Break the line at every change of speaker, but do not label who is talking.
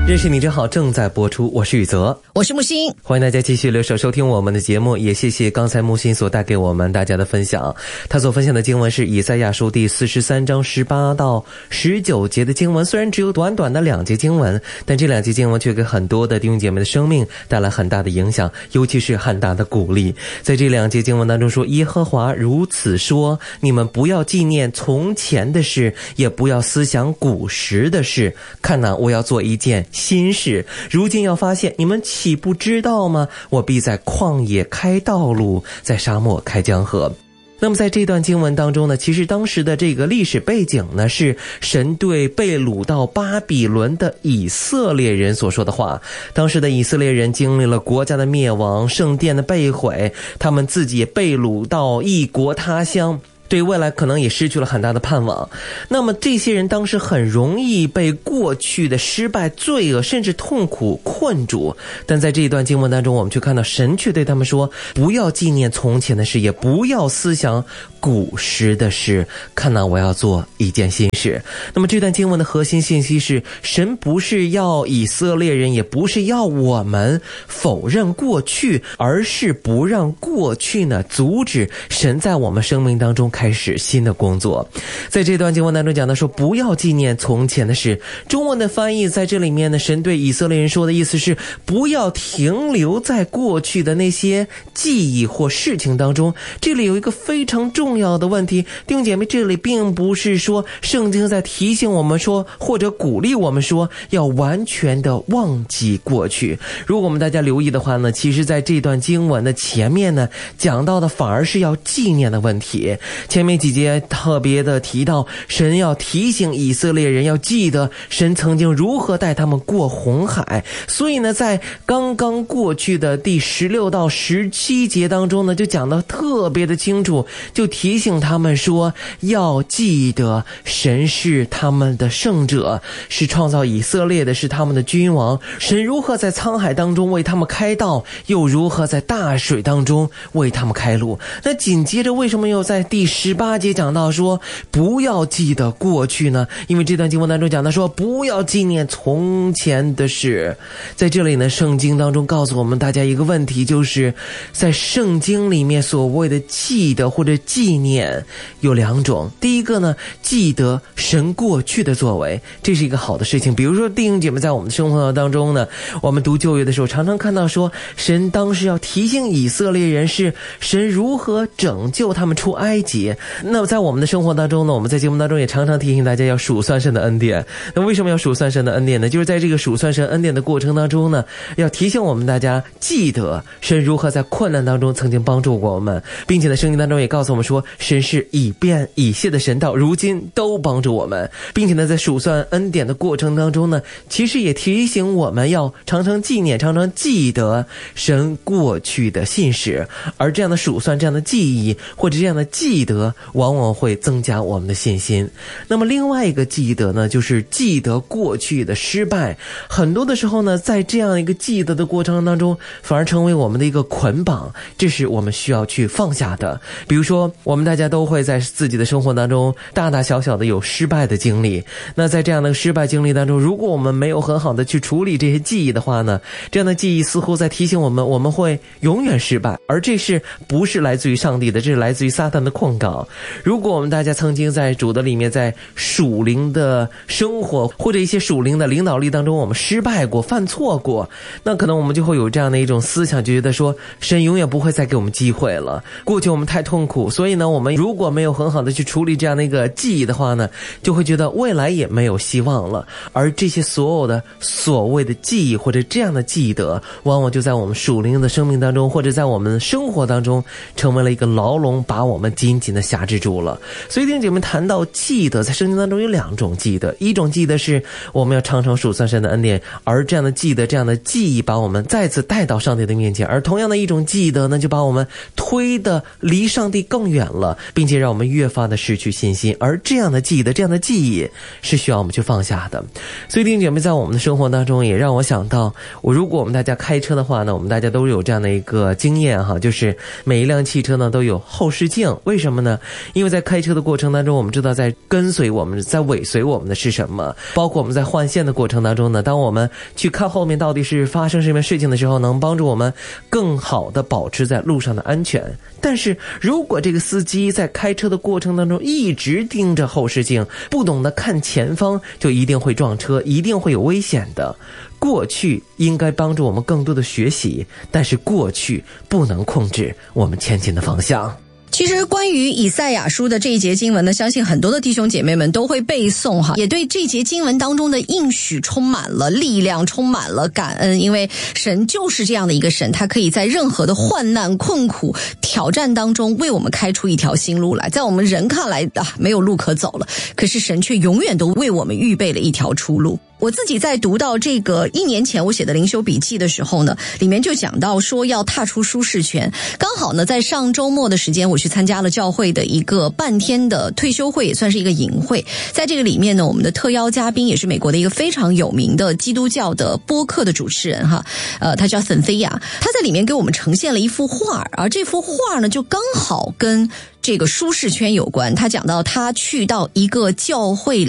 认识你真好正在播出，我是宇泽，
我是木星，
欢迎大家继续留守收听我们的节目，也谢谢刚才木星所带给我们大家的分享。他所分享的经文是以赛亚书第43章18到19节的经文，虽然只有短短的2节经文，但这2节经文却给很多的弟兄姐妹的生命带来很大的影响，尤其是很大的鼓励。在这2节经文当中说，耶和华如此说，你们不要纪念从前的事，也不要思想古时的事，看哪，我要做一件新事，如今要发现，你们岂不知道吗？我必在旷野开道路，在沙漠开江河。那么在这段经文当中呢，其实当时的这个历史背景呢，是神对被掳到巴比伦的以色列人所说的话。当时的以色列人经历了国家的灭亡，圣殿的被毁，他们自己也被掳到异国他乡，对未来可能也失去了很大的盼望。那么这些人当时很容易被过去的失败、罪恶甚至痛苦困住，但在这一段经文当中，我们却看到神却对他们说，不要纪念从前的事，也不要思想古时的事，看哪，我要做一件新事。那么这段经文的核心信息是，神不是要以色列人，也不是要我们否认过去，而是不让过去呢阻止神在我们生命当中开始新的工作。在这段经文当中讲到说，不要纪念从前的事，中文的翻译在这里面呢，神对以色列人说的意思是，不要停留在过去的那些记忆或事情当中。这里有一个非常重要的问题，弟兄姐妹，这里并不是说圣经在提醒我们说，或者鼓励我们说要完全的忘记过去。如果我们大家留意的话呢，其实在这段经文的前面呢，讲到的反而是要纪念的问题。前面几节特别的提到，神要提醒以色列人要记得神曾经如何带他们过红海，所以呢，在刚刚过去的第16到17节当中呢，就讲得特别的清楚，就提醒他们说，要记得神是他们的圣者，是创造以色列的，是他们的君王，神如何在沧海当中为他们开道，又如何在大水当中为他们开路。那紧接着为什么又在第18节讲到说不要记得过去呢？因为这段经文当中讲到说，不要纪念从前的事。在这里呢，圣经当中告诉我们大家一个问题，就是在圣经里面所谓的记得或者纪念有2种。第一个呢，记得神过去的作为，这是一个好的事情。比如说弟兄姐妹，在我们的生活当中呢，我们读旧约的时候常常看到说，神当时要提醒以色列人是神如何拯救他们出埃及。那么在我们的生活当中呢，我们在节目当中也常常提醒大家要数算神的恩典。那为什么要数算神的恩典呢？就是在这个数算神恩典的过程当中呢，要提醒我们大家记得神如何在困难当中曾经帮助过我们，并且呢，圣经当中也告诉我们说，神是以变以谢的神，到如今都帮助我们，并且呢，在数算恩典的过程当中呢，其实也提醒我们要常常纪念、常常记得神过去的信实。而这样的数算、这样的记忆或者这样的记得，往往会增加我们的信心。那么另外一个记得呢，就是记得过去的失败。很多的时候呢，在这样一个记得的过程当中，反而成为我们的一个捆绑，这是我们需要去放下的。比如说，我们大家都会在自己的生活当中大大小小的有失败的经历。那在这样的失败经历当中，如果我们没有很好的去处理这些记忆的话呢，这样的记忆似乎在提醒我们，我们会永远失败，而这是不是来自于上帝的？这是来自于撒旦的控告。如果我们大家曾经在主的里面，在属灵的生活或者一些属灵的领导力当中，我们失败过、犯错过，那可能我们就会有这样的一种思想，就觉得说神永远不会再给我们机会了。过去我们太痛苦，所以呢，我们如果没有很好的去处理这样的一个记忆的话呢，就会觉得未来也没有希望了。而这些所有的所谓的记忆或者这样的记得，往往就在我们属灵的生命当中，或者在我们生活当中成为了一个牢笼，把我们紧紧的辖制住了。所以弟兄姐妹，谈到记得，在圣经当中有2种记得。一种记得是我们要常常数算神的恩典，而这样的记得、这样的记忆把我们再次带到上帝的面前。而同样的一种记得呢，就把我们推得离上帝更远了，并且让我们越发的失去信心。而这样的记得、这样的记忆是需要我们去放下的。所以弟兄姐妹，在我们的生活当中也让我想到，如果我们大家开车的话呢，我们大家都有这样的一个经验哈，就是每一辆汽车呢都有后视镜。为什么么呢？因为在开车的过程当中，我们知道在跟随我们，在尾随我们的是什么？包括我们在换线的过程当中呢，当我们去看后面到底是发生什么事情的时候，能帮助我们更好的保持在路上的安全。但是如果这个司机在开车的过程当中一直盯着后视镜，不懂得看前方，就一定会撞车，一定会有危险的。过去应该帮助我们更多的学习，但是过去不能控制我们前进的方向。
其实关于以赛亚书的这一节经文呢，相信很多的弟兄姐妹们都会背诵哈，也对这节经文当中的应许充满了力量，充满了感恩，因为神就是这样的一个神，他可以在任何的患难困苦挑战当中为我们开出一条新路来。在我们人看来没有路可走了，可是神却永远都为我们预备了一条出路。我自己在读到这个1年前我写的灵修笔记的时候呢，里面就讲到说要踏出舒适圈。刚好呢，在上周末的时间，我去参加了教会的一个半天的退休会，也算是一个营会。在这个里面呢，我们的特邀嘉宾也是美国的一个非常有名的基督教的播客的主持人哈，他叫森菲亚，他在里面给我们呈现了一幅画，而这幅画呢，就刚好跟这个舒适圈有关。他讲到他去到一个教会